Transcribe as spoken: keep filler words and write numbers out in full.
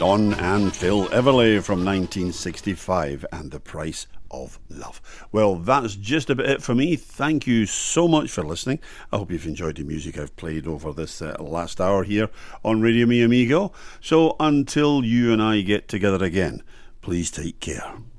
Don and Phil Everly from nineteen sixty-five and The Price of Love. Well, that's just about it for me. Thank you so much for listening. I hope you've enjoyed the music I've played over this uh, last hour here on Radio Mi Amigo. So until you and I get together again, please take care.